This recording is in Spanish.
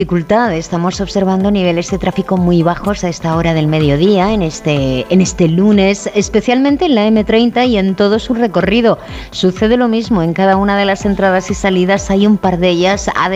Dificultad. Estamos observando niveles de tráfico muy bajos a esta hora del mediodía, en este lunes, especialmente en la M30 y en todo su recorrido. Sucede lo mismo en cada una de las entradas y salidas, hay un par de ellas